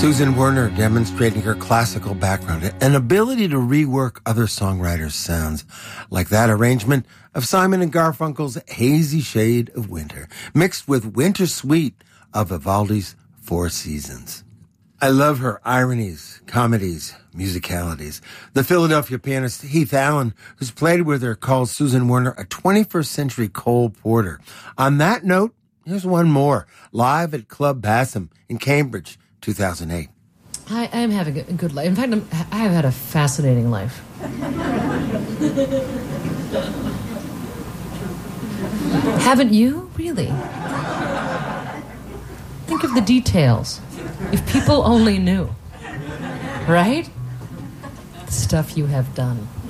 Susan Werner demonstrating her classical background and ability to rework other songwriters' sounds, like that arrangement of Simon and Garfunkel's Hazy Shade of Winter, mixed with Winter Sweet of Vivaldi's Four Seasons. I love her ironies, comedies, musicalities. The Philadelphia pianist Heath Allen, who's played with her, calls Susan Werner a 21st century Cole Porter. On that note, here's one more, live at Club Bassam in Cambridge, 2008. I am having a good life. In fact, I have had a fascinating life. Haven't you? Really? Think of the details. If people only knew. Right? The stuff you have done.